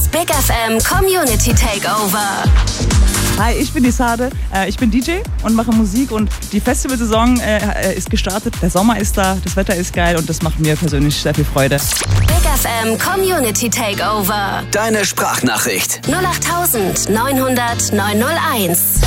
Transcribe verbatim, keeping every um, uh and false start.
Big F M Community Takeover. Hi, ich bin die Sade, äh, ich bin D J und mache Musik und die Festivalsaison äh, ist gestartet. Der Sommer ist da, das Wetter ist geil und das macht mir persönlich sehr viel Freude. Big F M Community Takeover. Deine Sprachnachricht. null acht neunhundert neunhundert neunhunderteins.